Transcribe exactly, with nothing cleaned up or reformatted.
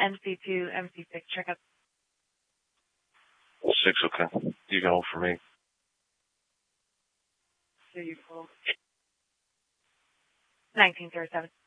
M C two, M C six, check up. Six, okay. You can hold for me. So you call. nineteen thirty-seven.